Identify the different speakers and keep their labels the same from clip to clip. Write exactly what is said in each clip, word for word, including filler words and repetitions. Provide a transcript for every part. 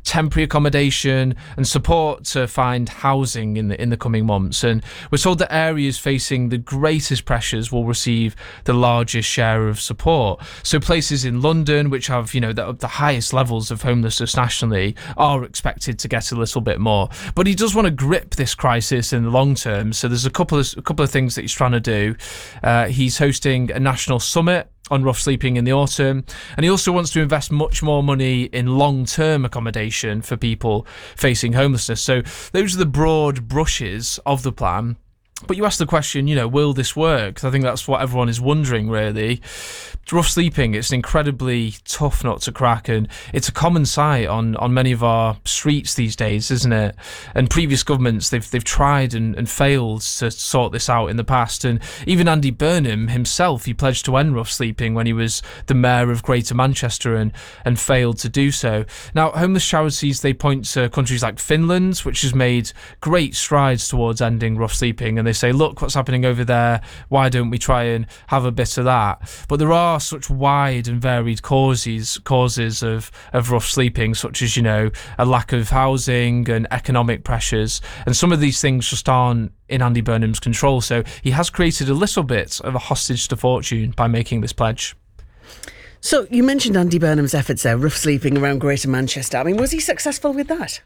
Speaker 1: temporary accommodation and support to find housing in the in the coming months. And we're told that areas facing the greatest pressures will receive the largest share of support. So places in London, which have, you know, the, the highest levels of homelessness nationally, are expected to get a little bit more. But he does want to grip this crisis in the long term. So there's a couple of a couple of things that he's trying to do. Uh, he's hosting a national summit on rough sleeping in the autumn, and he also wants to invest much more money in long-term accommodation for people facing homelessness. So those are the broad brushes of the plan. But you ask the question, you know, will this work? 'Cause I think that's what everyone is wondering, really. Rough sleeping, it's an incredibly tough nut to crack, and it's a common sight on, on many of our streets these days, isn't it? And previous governments, they've they've tried and, and failed to sort this out in the past. And even Andy Burnham himself, he pledged to end rough sleeping when he was the mayor of Greater Manchester and, and failed to do so. Now, homeless charities, they point to countries like Finland, which has made great strides towards ending rough sleeping, and they say, look, what's happening over there, why don't we try and have a bit of that? But there are such wide and varied causes causes of, of rough sleeping, such as, you know, a lack of housing and economic pressures, and some of these things just aren't in Andy Burnham's control. So he has created a little bit of a hostage to fortune by making this pledge.
Speaker 2: So you mentioned Andy Burnham's efforts there, rough sleeping around Greater Manchester. I mean, was he successful with that?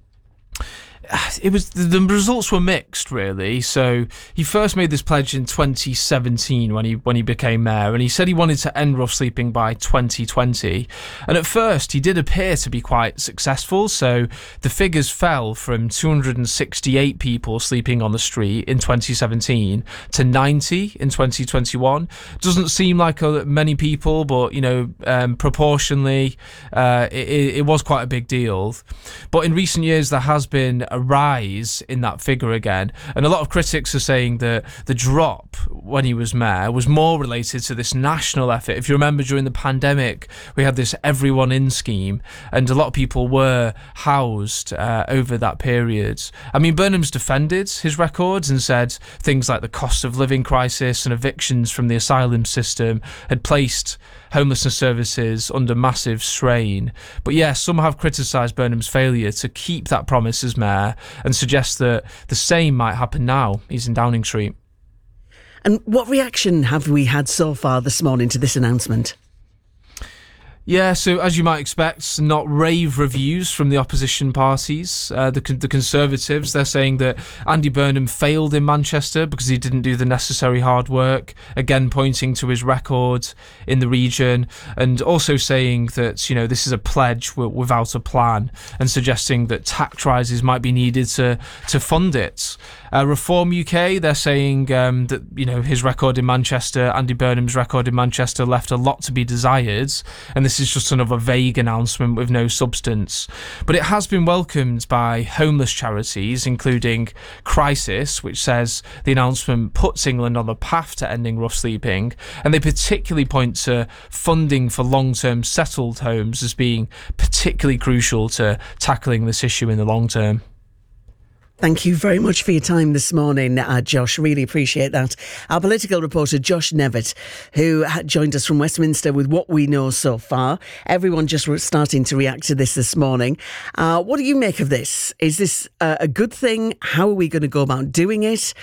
Speaker 1: It was the results were mixed, really. So he first made this pledge in twenty seventeen when he when he became mayor, and he said he wanted to end rough sleeping by twenty twenty. And at first, he did appear to be quite successful. So the figures fell from two hundred sixty-eight people sleeping on the street in twenty seventeen to ninety in twenty twenty-one. Doesn't seem like a, many people, but, you know, um, proportionally, uh, it, it was quite a big deal. But in recent years, there has been a rise in that figure again, and a lot of critics are saying that the drop when he was mayor was more related to this national effort. If you remember, during the pandemic, we had this Everyone In scheme, and a lot of people were housed uh, over that period. I mean, Burnham's defended his records and said things like the cost of living crisis and evictions from the asylum system had placed homelessness services under massive strain. But yes, some have criticised Burnham's failure to keep that promise as mayor and suggest that the same might happen now he's in Downing Street.
Speaker 2: And what reaction have we had so far this morning to this announcement?
Speaker 1: Yeah, so as you might expect, not rave reviews from the opposition parties. Uh, the, the Conservatives, they're saying that Andy Burnham failed in Manchester because he didn't do the necessary hard work, again pointing to his record in the region, and also saying that, you know, this is a pledge w- without a plan, and suggesting that tax rises might be needed to, to fund it. Uh, Reform U K, they're saying um, that, you know, his record in Manchester, Andy Burnham's record in Manchester, left a lot to be desired, and this is just another vague announcement with no substance. But it has been welcomed by homeless charities, including Crisis, which says the announcement puts England on the path to ending rough sleeping, and they particularly point to funding for long-term settled homes as being particularly crucial to tackling this issue in the long term.
Speaker 2: Thank you very much for your time this morning, uh, Josh. Really appreciate that. Our political reporter, Josh Nevitt, who joined us from Westminster with what we know so far. Everyone just starting to react to this this morning. Uh, what do you make of this? Is this uh, a good thing? How are we going to go about doing it?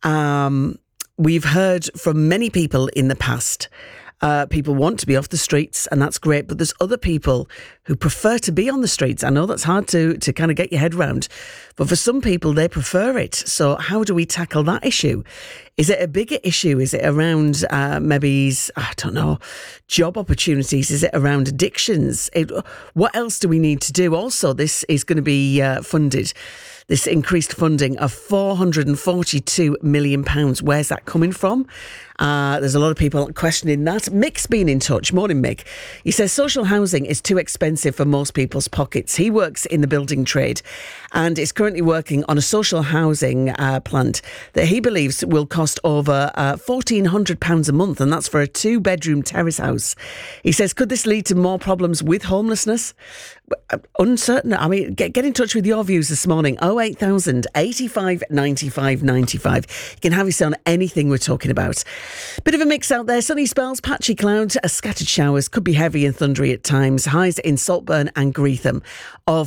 Speaker 2: Um, we've heard from many people in the past. Uh, people want to be off the streets, and that's great, but there's other people who prefer to be on the streets. I know that's hard to, to kind of get your head around, but for some people, they prefer it. So how do we tackle that issue? Is it a bigger issue? Is it around uh, maybe, I don't know, job opportunities? Is it around addictions? It, what else do we need to do? Also, this is going to be uh, funded. This increased funding of four hundred forty-two million pounds. Where's that coming from? Uh, there's a lot of people questioning that. Mick's been in touch. Morning, Mick. He says social housing is too expensive for most people's pockets. He works in the building trade and is currently working on a social housing uh, plant that he believes will cost over uh, fourteen hundred pounds a month, and that's for a two-bedroom terrace house. He says, could this lead to more problems with homelessness? Uncertain. I mean, get, get in touch with your views this morning. oh eight thousand, eighty-five, ninety-five, ninety-five. You can have your say on anything we're talking about. Bit of a mix out there. Sunny spells, patchy clouds, scattered showers, could be heavy and thundery at times. Highs in Saltburn and Greetham of